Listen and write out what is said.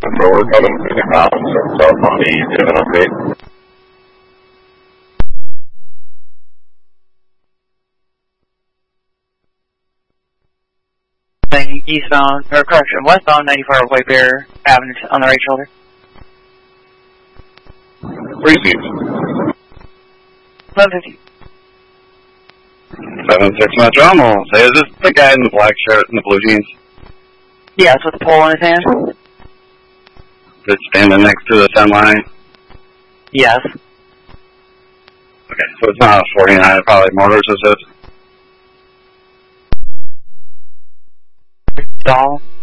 forward, coming to the house, so on the 708. Eastbound, or correction, westbound 94 White Bear Avenue on the right shoulder. 3 seats. 1150. 7-6 Metro, say, is this the guy in the black shirt and the blue jeans? Yes, with the pole in his hand? That's standing next to the semi? Yes. Okay, so it's not a 49, probably Motors, is it? Doll.